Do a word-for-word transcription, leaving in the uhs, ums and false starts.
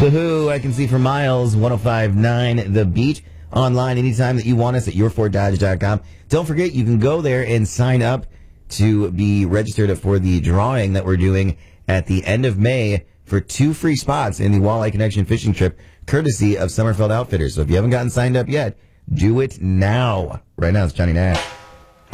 The Who, I Can See for Miles, one oh five point nine The Beat. Online anytime that you want us at your ford dodge dot com. Don't forget, you can go there and sign up to be registered for the drawing that we're doing at the end of May for two free spots in the Walleye Connection fishing trip, courtesy of Summerfeld Outfitters. So if you haven't gotten signed up yet, do it now. Right now, it's Johnny Nash.